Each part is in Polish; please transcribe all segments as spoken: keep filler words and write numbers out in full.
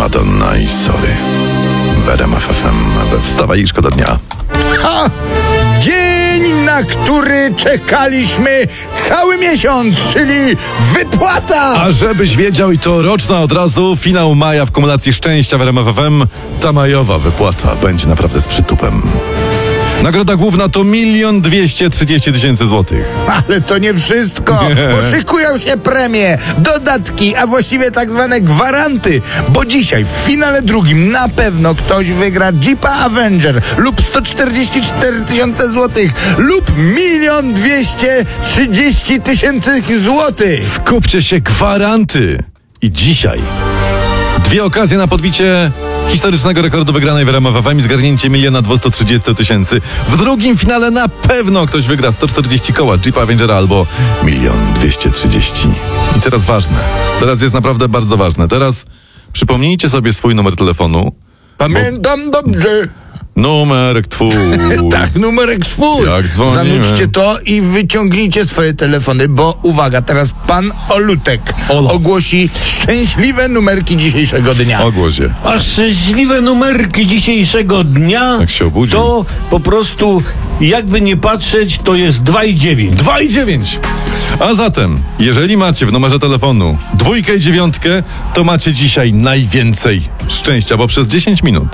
Madonna i Sorry w R M F F M we Wstawaj i Szkoda Dnia. Ha! Dzień, na który czekaliśmy cały miesiąc, czyli wypłata! A żebyś wiedział, i to roczna od razu, finał maja w kumulacji szczęścia w R M F F M. Ta majowa wypłata będzie naprawdę z przytupem. Nagroda główna to milion dwieście trzydzieści tysięcy złotych. Ale to nie wszystko, bo szykują się premie, dodatki, a właściwie tak zwane gwaranty, bo dzisiaj w finale drugim na pewno ktoś wygra Jeepa Avenger lub sto czterdzieści cztery tysiące złotych lub milion dwieście trzydzieści tysięcy złotych. Skupcie się, gwaranty! I dzisiaj dwie okazje na podbicie historycznego rekordu wygranej w R M F F M i zgarnięcie miliona dwieście trzydzieści tysięcy. W drugim finale na pewno ktoś wygra sto czterdzieści koła Jeepa Avengera albo milion dwieście trzydzieści. I teraz ważne. Teraz jest naprawdę bardzo ważne. Teraz przypomnijcie sobie swój numer telefonu. Pamiętam dobrze. Numerek twój. Tak, numerek swój. Jak dzwonimy. Zanudźcie to i wyciągnijcie swoje telefony, bo uwaga, teraz pan Olutek Olo. ogłosi szczęśliwe numerki dzisiejszego dnia. Ogłoś je. A szczęśliwe numerki dzisiejszego dnia Jak się obudził. to po prostu, jakby nie patrzeć, to jest dwa i dziewięć. dwa i dziewięć. A zatem, jeżeli macie w numerze telefonu dwójkę i dziewiątkę, to macie dzisiaj najwięcej szczęścia, bo przez dziesięć minut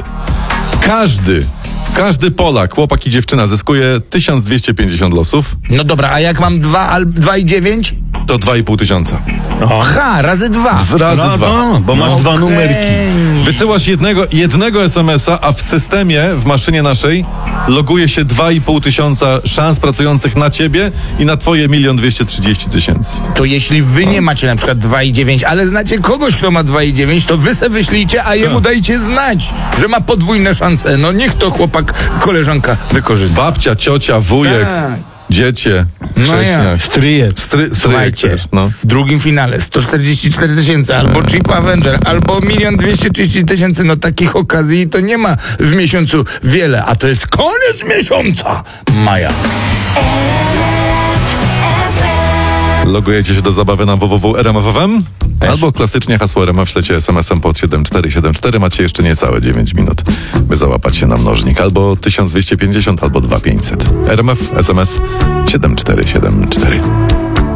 każdy, każdy Polak, chłopak i dziewczyna zyskuje tysiąc dwieście pięćdziesiąt losów. No dobra, a jak mam dwa, al, dwa i dziewięć? To dwa i pół tysiąca. Aha, razy dwa. Razy No, dwa. no, bo masz dwa numerki. Wysyłasz jednego, jednego es em es a, a w systemie, w maszynie naszej loguje się dwa i pół tysiąca szans pracujących na ciebie i na twoje milion dwieście trzydzieści tysięcy. To jeśli wy nie macie na przykład dwa i dziewięć, ale znacie kogoś, kto ma dwa i dziewięć, to wy se wyślijcie, a jemu dajcie znać, że ma podwójne szanse. No niech to chłopak, koleżanka wykorzysta. Babcia, ciocia, wujek, Tak. dziecię, No chrześniak. ja. Stryjek. Stry, stryjek Słuchajcie, też, no. w drugim finale sto czterdzieści cztery tysięcy, albo Jeep Avenger, albo milion dwieście trzydzieści tysięcy. No takich okazji to nie ma w miesiącu wiele, a to jest koniec miesiąca maja. Logujecie się do zabawy na w w w kropka r m f f m albo klasycznie hasło R M F ślecie es em esem pod siedem cztery siedem cztery. Macie jeszcze niecałe dziewięć minut, by załapać się na mnożnik albo tysiąc dwieście pięćdziesiąt, albo dwa tysiące pięćset. R M F, es em es siedem cztery siedem cztery.